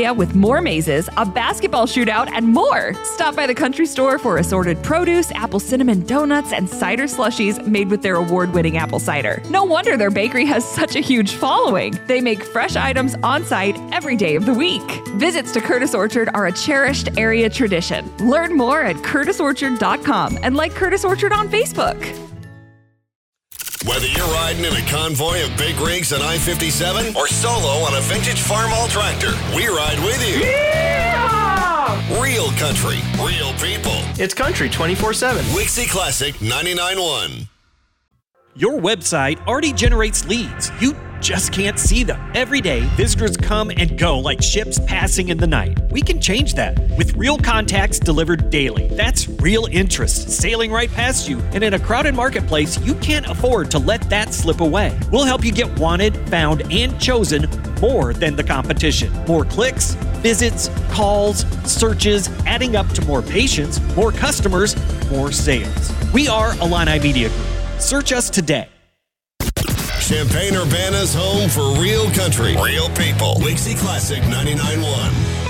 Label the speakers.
Speaker 1: area with more mazes, a basketball shootout, and more. Stop by the Country Store for assorted produce, apple cinnamon donuts, and cider slushies made with their award-winning apple cider. No wonder their bakery has such a huge following. They make fresh items on site every day of the week. Visits to Curtis Orchard are a cherished area tradition. Learn more at curtisorchard.com and like Curtis Orchard on Facebook.
Speaker 2: Whether you're riding in a convoy of big rigs on I-57 or solo on a vintage Farmall tractor, we ride with you. Yeah! Real country, real people.
Speaker 3: It's country 24/7.
Speaker 2: Wixie Classic 99.1.
Speaker 4: Your website already generates leads. You just can't see them. Every day, visitors come and go like ships passing in the night. We can change that with real contacts delivered daily. That's real interest sailing right past you. And in a crowded marketplace, you can't afford to let that slip away. We'll help you get wanted, found, and chosen more than the competition. More clicks, visits, calls, searches, adding up to more patients, more customers, more sales. We are Illini Media Group. Search us today.
Speaker 2: Champaign-Urbana's home for real country, real people. Wixie Classic 99.1.